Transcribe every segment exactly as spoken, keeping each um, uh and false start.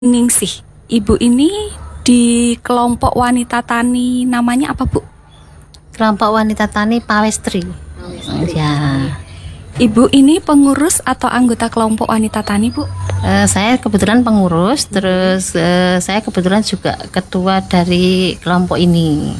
Ningsih, Ibu ini di kelompok wanita tani namanya apa, Bu? Kelompok wanita tani Pawestri. Ya. Ibu ini pengurus atau anggota kelompok wanita tani, Bu? Uh, saya kebetulan pengurus, terus uh, saya kebetulan juga ketua dari kelompok ini.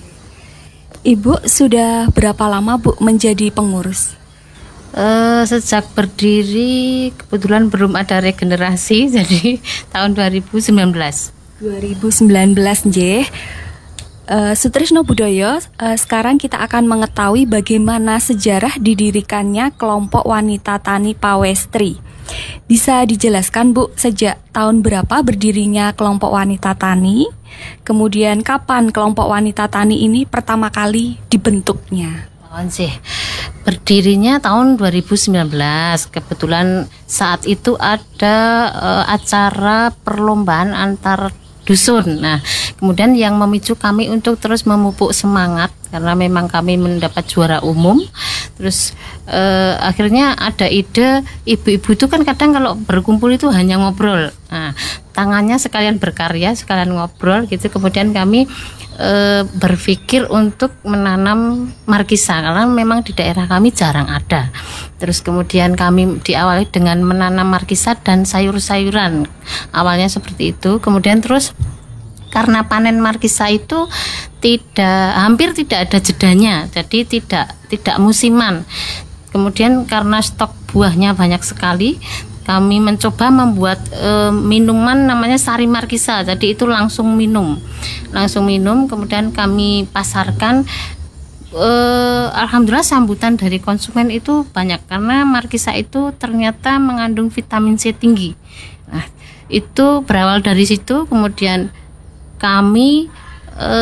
Ibu sudah berapa lama, Bu, menjadi pengurus? Uh, sejak berdiri kebetulan belum ada regenerasi, jadi tahun dua ribu sembilan belas. dua ribu sembilan belas, nggih. Uh, Sutrisno Budoyo, uh, sekarang kita akan mengetahui bagaimana sejarah didirikannya kelompok wanita tani Pawestri. Bisa dijelaskan, Bu, sejak tahun berapa berdirinya kelompok wanita tani? Kemudian kapan kelompok wanita tani ini pertama kali dibentuknya? Tahun sih berdirinya tahun dua ribu sembilan belas. Kebetulan saat itu ada uh, acara perlombaan antar dusun. Nah, kemudian yang memicu kami untuk terus memupuk semangat karena memang kami mendapat juara umum. Terus uh, akhirnya ada ide, ibu-ibu itu kan kadang kalau berkumpul itu hanya ngobrol. Nah, tangannya sekalian berkarya, sekalian ngobrol gitu. Kemudian kami e, berpikir untuk menanam markisa karena memang di daerah kami jarang ada. Terus kemudian kami diawali dengan menanam markisa dan sayur-sayuran. Awalnya seperti itu. Kemudian terus karena panen markisa itu tidak hampir tidak ada jedanya, jadi tidak tidak musiman. Kemudian karena stok buahnya banyak sekali, kami mencoba membuat e, minuman namanya sari markisa. Jadi itu langsung minum, langsung minum. Kemudian kami pasarkan. E, Alhamdulillah sambutan dari konsumen itu banyak karena markisa itu ternyata mengandung vitamin C tinggi. Nah, itu berawal dari situ. Kemudian kami e,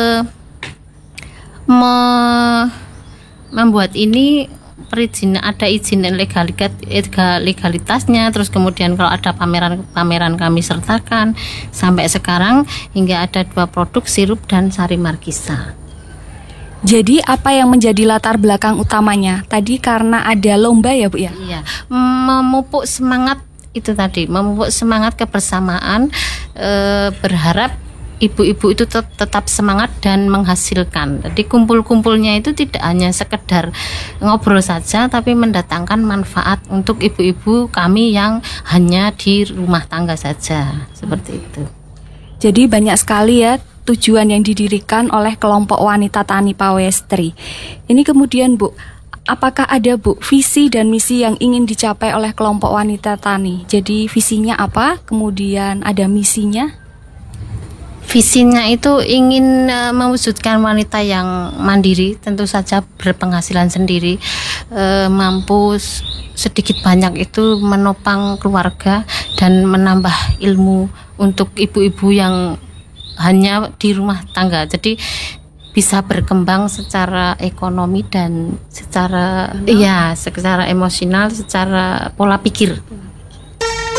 me, membuat ini. Perizinan, ada izin legalitas, legalitasnya. Terus kemudian kalau ada pameran-pameran kami sertakan. Sampai sekarang hingga ada dua produk, sirup dan sari markisa. Jadi apa yang menjadi latar belakang utamanya? Tadi karena ada lomba ya, Bu ya? Iya, memupuk semangat itu tadi, memupuk semangat kebersamaan, eh, berharap ibu-ibu itu tetap semangat dan menghasilkan. Jadi kumpul-kumpulnya itu tidak hanya sekedar ngobrol saja, tapi mendatangkan manfaat untuk ibu-ibu kami yang hanya di rumah tangga saja. Seperti itu. Jadi banyak sekali ya tujuan yang didirikan oleh kelompok wanita tani Pawestri. Ini kemudian, Bu, apakah ada, Bu, visi dan misi yang ingin dicapai oleh kelompok wanita tani? Jadi visinya apa? Kemudian ada misinya? Visinya itu ingin uh, mewujudkan wanita yang mandiri, tentu saja berpenghasilan sendiri, uh, mampu sedikit banyak itu menopang keluarga dan menambah ilmu untuk ibu-ibu yang hanya di rumah tangga. Jadi bisa berkembang secara ekonomi dan secara iya, secara emosional, secara pola pikir.